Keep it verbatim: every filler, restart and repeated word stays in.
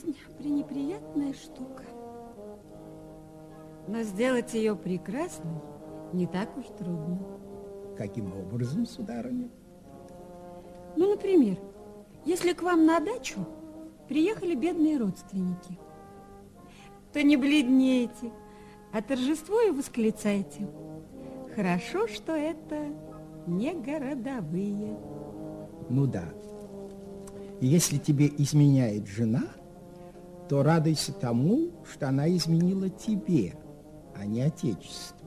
Жизнь пренеприятная штука. Но сделать ее прекрасной не так уж трудно. Каким образом, сударыня? Ну, например, если к вам на дачу приехали бедные родственники, то не бледнейте, а торжествуя восклицайте: хорошо, что это не городовые. Ну да. Если тебе изменяет жена, то радуйся тому, что она изменила тебе, а не отечеству.